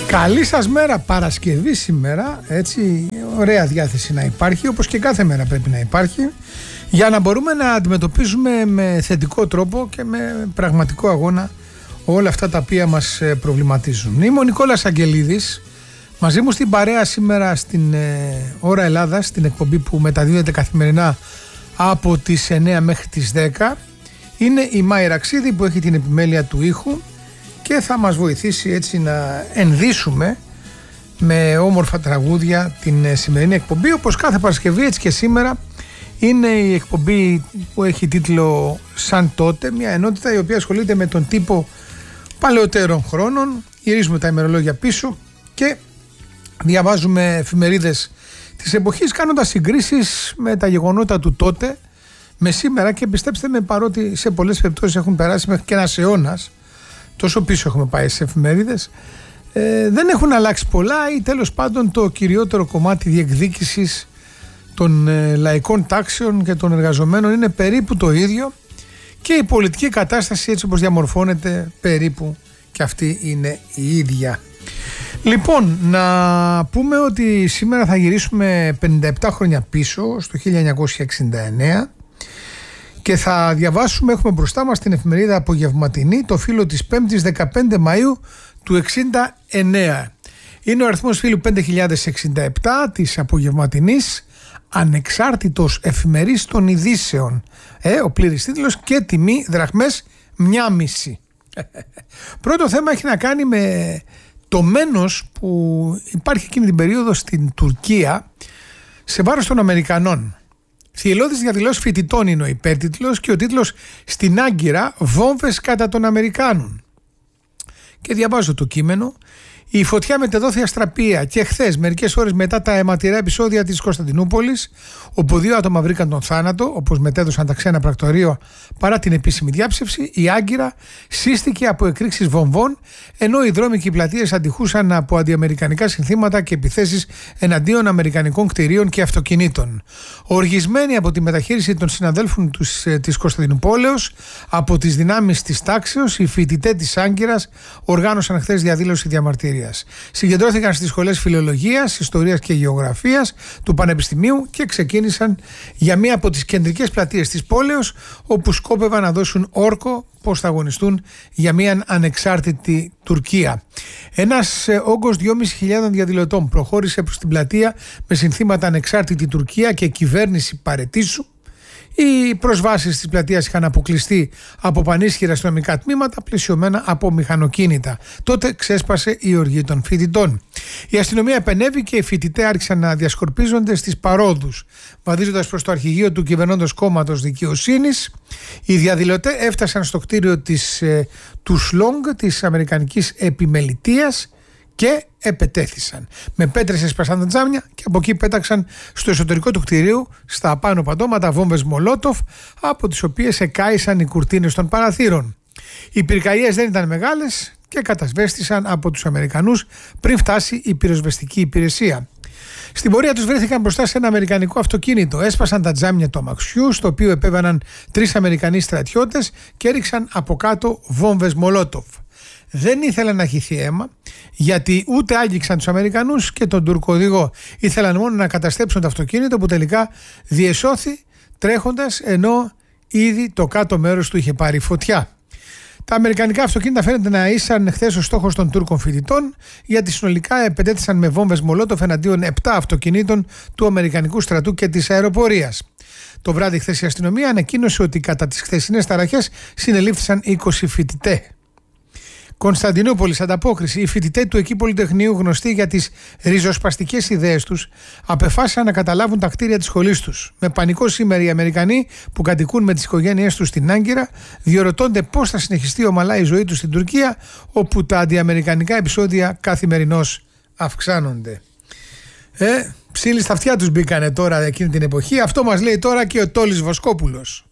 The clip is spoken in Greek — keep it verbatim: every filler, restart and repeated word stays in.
Καλή σας μέρα, Παρασκευή σήμερα, έτσι, ωραία διάθεση να υπάρχει, όπως και κάθε μέρα πρέπει να υπάρχει, για να μπορούμε να αντιμετωπίζουμε με θετικό τρόπο και με πραγματικό αγώνα όλα αυτά τα οποία μας προβληματίζουν. Είμαι ο Νικόλας Αγγελίδης, μαζί μου στην παρέα σήμερα στην ε, Ώρα Ελλάδας, στην εκπομπή που μεταδίδεται καθημερινά από τις εννιά μέχρι τις δέκα, είναι η Μάη Ραξίδη που έχει την επιμέλεια του ήχου και θα μας βοηθήσει έτσι να ενδύσουμε με όμορφα τραγούδια την σημερινή εκπομπή. Όπως κάθε Παρασκευή, έτσι και σήμερα είναι η εκπομπή που έχει τίτλο «Σαν τότε», μια ενότητα η οποία ασχολείται με τον τύπο παλαιότερων χρόνων. Γυρίζουμε τα ημερολόγια πίσω και διαβάζουμε εφημερίδες της εποχής, κάνοντας συγκρίσεις με τα γεγονότα του τότε με σήμερα, και πιστέψτε με, παρότι σε πολλές περιπτώσεις έχουν περάσει μέχρι και ένας αιώνας, τόσο πίσω έχουμε πάει σε εφημερίδες, ε, δεν έχουν αλλάξει πολλά, ή τέλος πάντων το κυριότερο κομμάτι διεκδίκησης των ε, λαϊκών τάξεων και των εργαζομένων είναι περίπου το ίδιο, και η πολιτική κατάσταση έτσι όπως διαμορφώνεται περίπου και αυτή είναι η ίδια. Λοιπόν, να πούμε ότι σήμερα θα γυρίσουμε πενήντα επτά χρόνια πίσω, στο χίλια εννιακόσια εξήντα εννέα, και θα διαβάσουμε, έχουμε μπροστά μας την εφημερίδα Απογευματινή, το φύλλο της πέμπτης δεκαπέντε Μαΐου του εξήντα εννέα. Είναι ο αριθμός φύλλου πέντε χιλιάδες εξήντα επτά της Απογευματινής, ανεξάρτητος εφημερής των ειδήσεων. Ε, ο πλήρης τίτλος, και τιμή δραχμές μια μισή. Πρώτο θέμα έχει να κάνει με το μένος που υπάρχει εκείνη την περίοδο στην Τουρκία σε βάρος των Αμερικανών. Θυελλώδης διαδηλώσεις φοιτητών είναι ο υπέρτιτλος, και ο τίτλος «Στην Άγκυρα, βόμβες κατά των Αμερικάνων». Και διαβάζω το κείμενο. Η φωτιά μετεδόθη αστραπία και χθες, μερικές ώρες μετά τα αιματηρά επεισόδια της Κωνσταντινούπολης, όπου δύο άτομα βρήκαν τον θάνατο, όπως μετέδωσαν τα ξένα πρακτορείο παρά την επίσημη διάψευση, η Άγκυρα σύστηκε από εκρήξεις βομβών, ενώ οι δρόμοι και οι πλατείες αντιχούσαν από αντιαμερικανικά συνθήματα και επιθέσεις εναντίον αμερικανικών κτηρίων και αυτοκινήτων. Οργισμένοι από τη μεταχείριση των συναδέλφων τους, της Κωνσταντινουπόλεως από τις δυνάμεις της τάξεως, οι φοιτητές της Άγκυρας οργάνωσαν χθες διαδήλωση διαμαρτυρίας. Συγκεντρώθηκαν στις σχολές φιλολογίας, ιστορίας και γεωγραφίας του Πανεπιστημίου και ξεκίνησαν για μία από τις κεντρικές πλατείες της πόλεως, όπου σκόπευαν να δώσουν όρκο πως θα αγωνιστούν για μία ανεξάρτητη Τουρκία. Ένας όγκος δυόμισι χιλιάδες διαδηλωτών προχώρησε προς την πλατεία με συνθήματα «Ανεξάρτητη Τουρκία» και «Κυβέρνηση παρετήσου». Οι προσβάσεις της πλατείας είχαν αποκλειστεί από πανίσχυρα αστυνομικά τμήματα πλαισιωμένα από μηχανοκίνητα. Τότε ξέσπασε η οργή των φοιτητών. Η αστυνομία επενέβη και οι φοιτητές άρχισαν να διασκορπίζονται στις παρόδους, βαδίζοντας προς το αρχηγείο του κυβερνώντος κόμματος Δικαιοσύνης. Οι διαδηλωτές έφτασαν στο κτίριο της ε, του Σλόγκ της Αμερικανικής Επιμελητείας και επετέθησαν. Με πέτρες έσπασαν τα τζάμια και από εκεί πέταξαν στο εσωτερικό του κτηρίου, στα απάνω παντώματα, βόμβες Μολότοφ, από τις οποίες εκάησαν οι κουρτίνες των παραθύρων. Οι πυρκαγιές δεν ήταν μεγάλες και κατασβέστησαν από τους Αμερικανούς πριν φτάσει η πυροσβεστική υπηρεσία. Στην πορεία τους βρέθηκαν μπροστά σε ένα αμερικανικό αυτοκίνητο. Έσπασαν τα τζάμια του αμαξιού, στο οποίο επέβαιναν τρεις Αμερικανοί στρατιώτες και έριξαν από κάτω βόμβες Μολότοφ. Δεν ήθελαν να χυθεί αίμα, γιατί ούτε άγγιξαν τους Αμερικανούς και τον Τούρκο οδηγό. Ήθελαν μόνο να καταστρέψουν το αυτοκίνητο, που τελικά διεσώθη τρέχοντας, ενώ ήδη το κάτω μέρος του είχε πάρει φωτιά. Τα αμερικανικά αυτοκίνητα φαίνεται να ήσαν χθες ο στόχος των Τούρκων φοιτητών, γιατί συνολικά επετέθησαν με βόμβες Μολότοφ εναντίον επτά αυτοκινήτων του Αμερικανικού στρατού και της αεροπορίας. Το βράδυ χθες η αστυνομία ανακοίνωσε ότι κατά τις χθεσινές ταραχές συνελήφθησαν είκοσι φοιτητές. Κωνσταντινούπολης, ανταπόκριση. Οι φοιτητές του εκεί Πολυτεχνείου, γνωστοί για τις ριζοσπαστικές ιδέες τους, απεφάσισαν να καταλάβουν τα κτίρια της σχολής τους. Με πανικό σήμερα οι Αμερικανοί που κατοικούν με τις οικογένειές τους στην Άγκυρα διορωτώνται πώς θα συνεχιστεί ομαλά η ζωή τους στην Τουρκία, όπου τα αντιαμερικανικά επεισόδια καθημερινώς αυξάνονται. Ε, ψήλοι στα αυτιά τους μπήκανε τώρα εκείνη την εποχή. Αυτό μας λέει τώρα και ο Τόλης Βοσκόπουλος.